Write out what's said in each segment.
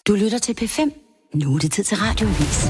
Du lytter til P5. Nu er det tid til radioavis.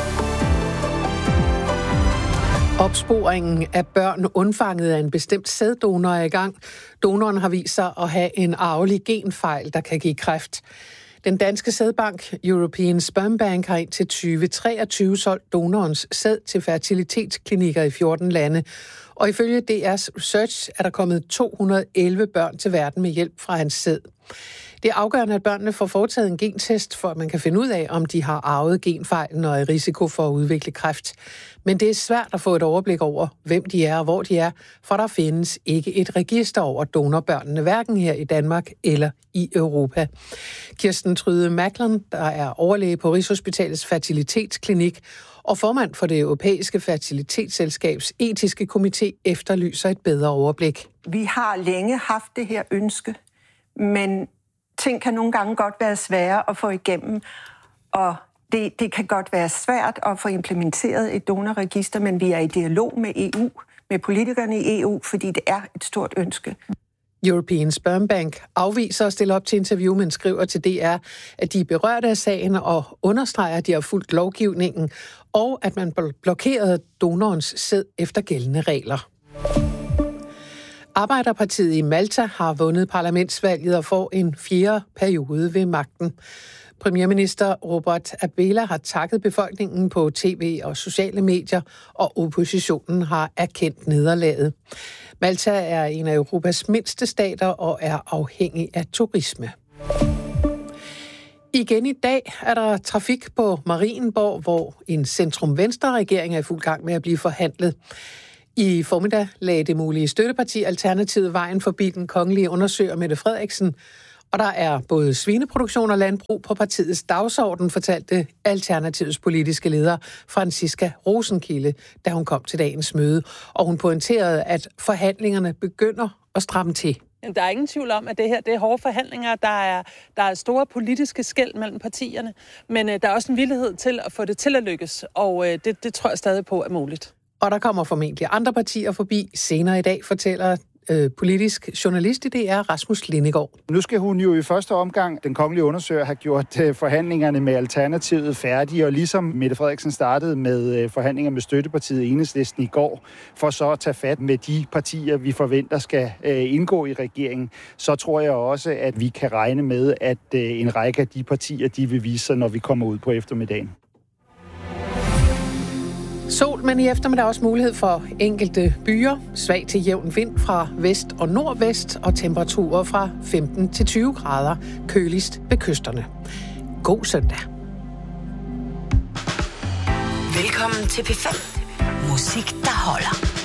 Opsporingen af børn undfanget af en bestemt sæddonor er i gang. Donoren har vist sig at have en arvelig genfejl, der kan give kræft. Den danske sædbank European Sperm Bank har indtil 2023 solgt donorens sæd til fertilitetsklinikker i 14 lande. Og ifølge DR's research er der kommet 211 børn til verden med hjælp fra hans sæd. Det er afgørende, at børnene får foretaget en gentest, for at man kan finde ud af, om de har arvet genfejlen og er i risiko for at udvikle kræft. Men det er svært at få et overblik over, hvem de er og hvor de er, for der findes ikke et register over donorbørnene, hverken her i Danmark eller i Europa. Kirsten Tryde Macklin, der er overlæge på Rigshospitalets fertilitetsklinik og formand for det europæiske fertilitetsselskabs etiske komité, efterlyser et bedre overblik. Vi har længe haft det her ønske, men ting kan nogle gange godt være svære at få igennem, og det kan godt være svært at få implementeret et donorregister, men vi er i dialog med EU, med politikerne i EU, fordi det er et stort ønske. European Sperm Bank afviser at stille op til interview, men skriver til DR, at de er berørte af sagen og understreger, at de har fulgt lovgivningen, og at man blokerede donorens sæd efter gældende regler. Arbejderpartiet i Malta har vundet parlamentsvalget og får en 4. periode ved magten. Premierminister Robert Abela har takket befolkningen på tv og sociale medier, og oppositionen har erkendt nederlaget. Malta er en af Europas mindste stater og er afhængig af turisme. Igen i dag er der trafik på Marienborg, hvor en centrum-venstre-regering er i fuld gang med at blive forhandlet. I formiddag lagde det mulige støtteparti Alternativet vejen forbi den kongelige undersøger Mette Frederiksen, og der er både svineproduktion og landbrug på partiets dagsorden, fortalte Alternativets politiske leder Franciska Rosenkilde, da hun kom til dagens møde, og hun pointerede, at forhandlingerne begynder at stramme til. Der er ingen tvivl om, at det her det er hårde forhandlinger. Der er store politiske skel mellem partierne, men der er også en villighed til at få det til at lykkes, og det tror jeg stadig på er muligt. Og der kommer formentlig andre partier forbi senere i dag, fortæller politisk journalist i DR, Rasmus Lindegaard. Nu skal hun jo i første omgang, den kongelige undersøger, have gjort forhandlingerne med Alternativet færdige, og ligesom Mette Frederiksen startede med forhandlinger med støttepartiet Enhedslisten i går, for så at tage fat med de partier, vi forventer skal indgå i regeringen, så tror jeg også, at vi kan regne med, at en række af de partier, de vil vise sig, når vi kommer ud på eftermiddagen. Sol, men i eftermiddag også mulighed for enkelte byer. Svag til jævn vind fra vest og nordvest og temperaturer fra 15 til 20 grader. Køligst ved kysterne. God søndag. Velkommen til P5. Musik, der holder.